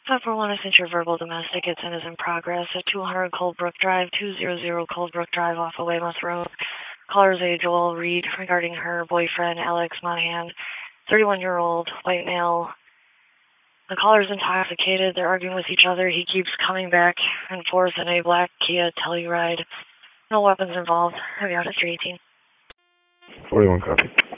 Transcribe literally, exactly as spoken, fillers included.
five four one, I sent your verbal domestic. It's in is in progress at two hundred Coldbrook Drive, two hundred Coldbrook Drive off of Weymouth Road. Caller's a Joel Reed regarding her boyfriend, Alex Monahan, thirty-one-year-old, white male. The caller's intoxicated. They're arguing with each other. He keeps coming back and forth in a black Kia Telluride. No weapons involved. I'll be out at three eighteen. forty-one copy.